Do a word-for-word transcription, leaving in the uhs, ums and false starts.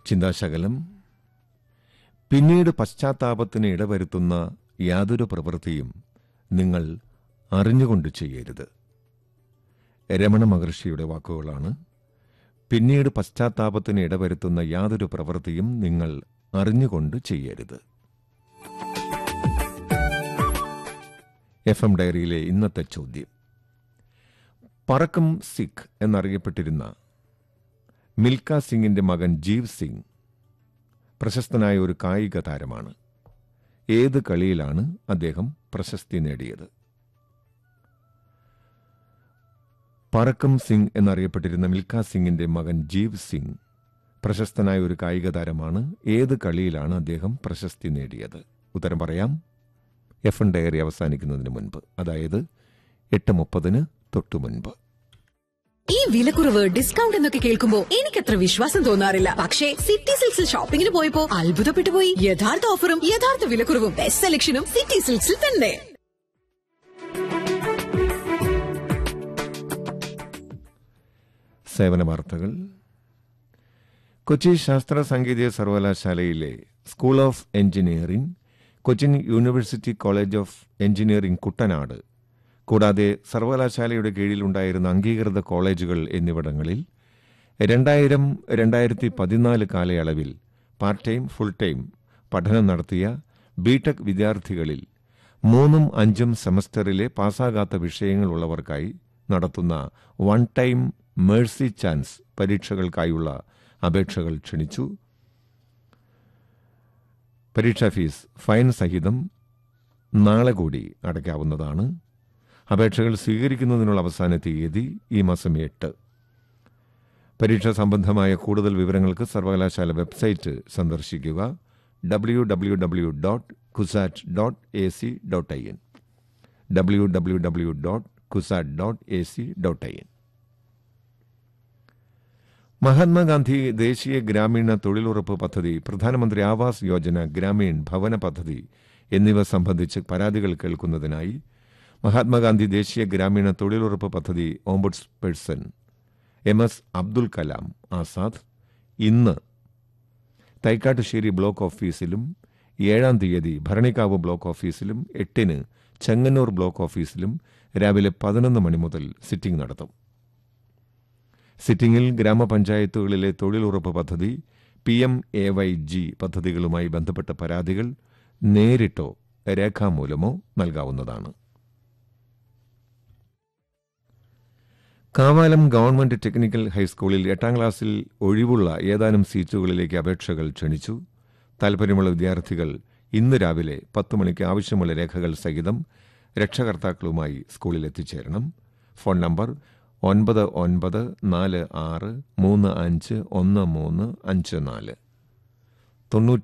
ചിന്താശകലം. പിന്നീട് പശ്ചാത്താപത്തിന് ഇടവരുത്തുന്ന യാതൊരു പ്രവൃത്തിയും നിങ്ങൾ അറിഞ്ഞുകൊണ്ട് ചെയ്യരുത്. രമണ മഹർഷിയുടെ വാക്കുകളാണ്. പിന്നീട് പശ്ചാത്താപത്തിന് ഇടവരുത്തുന്ന യാതൊരു പ്രവൃത്തിയും നിങ്ങൾ അറിഞ്ഞുകൊണ്ട് ചെയ്യരുത്. എഫ് എം ഡയറിയിലെ ഇന്നത്തെ ചോദ്യം: പറക്കം സിഖ് എന്നറിയപ്പെട്ടിരുന്ന മിൽഖ സിംഗിന്റെ മകൻ ജീവ് സിംഗ് പ്രശസ്തനായ ഒരു കായിക താരമാണ്. ഏത് കളിയിലാണ് അദ്ദേഹം പ്രശസ്തി നേടിയത്? പറക്കം സിംഗ് എന്നറിയപ്പെട്ടിരുന്ന മിൽഖ സിംഗിന്റെ മകൻ ജീവ് സിംഗ് പ്രശസ്തനായ ഒരു കായിക താരമാണ്. ഏത് കളിയിലാണ് അദ്ദേഹം പ്രശസ്തി നേടിയത്? ഉത്തരം പറയാം എഫ് എൻ ഡയറി അവസാനിക്കുന്നതിന് മുൻപ്, അതായത് എട്ട് മുപ്പതിന് തൊട്ടു മുൻപ്. ഈ വിലക്കുറവ്, ഡിസ്കൗണ്ട് എന്നൊക്കെ കേൾക്കുമ്പോ എനിക്കത്ര വിശ്വാസം തോന്നാറില്ല. പക്ഷേ സിറ്റി സിൽക്സിൽ ഷോപ്പിംഗിന് പോയപ്പോ അത്ഭുതപ്പെട്ടു പോയി. യഥാർത്ഥ ഓഫറും യഥാർത്ഥ വിലക്കുറവും ബെസ്റ്റ് സെലക്ഷനും സിറ്റി സിൽക്സിൽ തന്നെ. സേവന വാർത്തകൾ. കൊച്ചി ശാസ്ത്ര സാങ്കേതിക സർവകലാശാലയിലെ school of engineering, Cochin university college of engineering Kuttanad, കൂടാതെ സർവകലാശാലയുടെ കീഴിലുണ്ടായിരുന്ന അംഗീകൃത കോളേജുകൾ എന്നിവിടങ്ങളിൽ രണ്ടായിരം രണ്ടായിരത്തി പതിനാല് കാലയളവിൽ പാർട്ട് ടൈം, ഫുൾ ടൈം പഠനം നടത്തിയ ബിടെക് വിദ്യാർത്ഥികളിൽ മൂന്നും അഞ്ചും സെമസ്റ്ററിലെ പാസ്സാകാത്ത വിഷയങ്ങളുള്ളവർക്കായി നടത്തുന്ന വൺ ടൈം മേഴ്സി ചാൻസ് പരീക്ഷകൾക്കായുള്ള അപേക്ഷകൾ ക്ഷണിച്ചു. പരീക്ഷാ ഫീസ് ഫൈൻ സഹിതം നാളെ കൂടി അടയ്ക്കാവുന്നതാണ്. അപേക്ഷകൾ സ്വീകരിക്കുന്നതിനുള്ള അവസാന തീയതി ഈ മാസം എട്ട്. പരീക്ഷാ സംബന്ധമായ കൂടുതൽ വിവരങ്ങൾക്ക് സർവകലാശാല വെബ്സൈറ്റ് സന്ദർശിക്കുക. W W W dot CUSAT dot A C dot I N W W W dot CUSAT dot A C dot I N. Mahatma Gandhi ദേശീയ ഗ്രാമീണ തൊഴിലുറപ്പ് പദ്ധതി, പ്രധാനമന്ത്രി ആവാസ് യോജന ഗ്രാമീൺ ഭവന പദ്ധതി എന്നിവ സംബന്ധിച്ച് പരാതികൾ കേൾക്കുന്നതിനായി മഹാത്മാഗാന്ധി ദേശീയ ഗ്രാമീണ തൊഴിലുറപ്പ് പദ്ധതി ഓംബുഡ്സ് person M S Abdul Kalam Azad ഇന്ന് തൈക്കാട്ടുശ്ശേരി ബ്ലോക്ക് ഓഫീസിലും ഏഴാം തീയതി ഭരണിക്കാവ് ബ്ലോക്ക് ഓഫീസിലും എട്ടിന് ചെങ്ങന്നൂർ ബ്ലോക്ക് ഓഫീസിലും രാവിലെ പതിനൊന്ന് മണി മുതൽ സിറ്റിംഗ് നടത്തും. സിറ്റിംഗിൽ ഗ്രാമപഞ്ചായത്തുകളിലെ തൊഴിലുറപ്പ് പദ്ധതി, P M A Y G പദ്ധതികളുമായി ബന്ധപ്പെട്ട പരാതികൾ നേരിട്ടോ രേഖാമൂലമോ നൽകാവുന്നതാണ്. കാവാലം ഗവൺമെന്റ് ടെക്നിക്കൽ ഹൈസ്കൂളിൽ എട്ടാം ക്ലാസ്സിൽ ഒഴിവുള്ള ഏതാനും സീറ്റുകളിലേക്ക് അപേക്ഷകൾ ക്ഷണിച്ചു. താൽപര്യമുള്ള വിദ്യാർത്ഥികൾ ഇന്ന് രാവിലെ പത്ത് മണിക്ക് ആവശ്യമുള്ള രേഖകൾ സഹിതം രക്ഷകർത്താക്കളുമായി സ്കൂളിൽ എത്തിച്ചേരണം. ഫോൺ നമ്പർ ഒൻപത് ഒൻപത് നാല് ആറ് മൂന്ന് അഞ്ച് ഒന്ന് മൂന്ന് അഞ്ച് നാല് തൊണ്ണൂറ്റി